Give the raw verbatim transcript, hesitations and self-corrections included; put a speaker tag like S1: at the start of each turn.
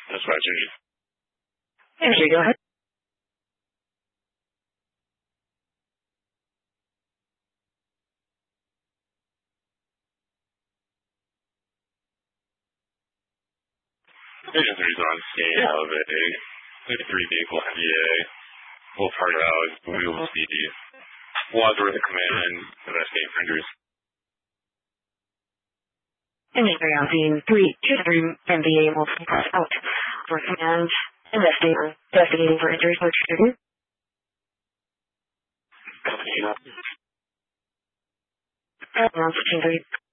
S1: That's right, Ginger.
S2: Ginger, go ahead.
S1: Division three is on scene of a fifty-three vehicle N V A. Both party out. We will see Wadsworth and Command investigating for injuries.
S2: Engine three on scene. three two three N V A will cross out for Command investigating, investigating for injuries. What you do?
S1: Company up.
S2: And on switching three.